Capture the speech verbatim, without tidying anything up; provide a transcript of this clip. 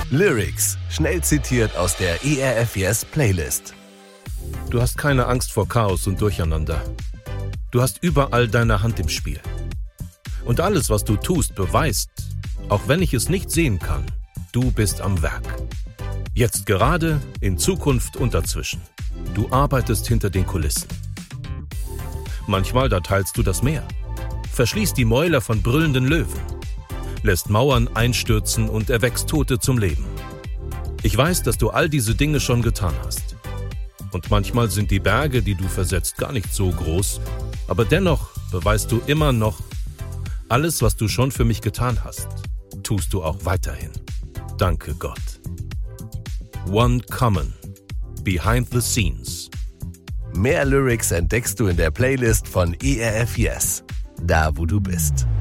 Lyrics, schnell zitiert aus der E R F Yes Playlist. Du hast keine Angst vor Chaos und Durcheinander. Du hast überall deine Hand im Spiel. Und alles, was du tust, beweist, auch wenn ich es nicht sehen kann, du bist am Werk. Jetzt gerade, in Zukunft und dazwischen. Du arbeitest hinter den Kulissen. Manchmal da teilst du das Meer, verschließt die Mäuler von brüllenden Löwen, lässt Mauern einstürzen und erweckst Tote zum Leben. Ich weiß, dass du all diese Dinge schon getan hast. Und manchmal sind die Berge, die du versetzt, gar nicht so groß, aber dennoch beweist du immer noch, alles, was du schon für mich getan hast, tust du auch weiterhin. Danke Gott. One Common. Behind the Scenes. Mehr Lyrics entdeckst du in der Playlist von E R F Yes, da wo du bist.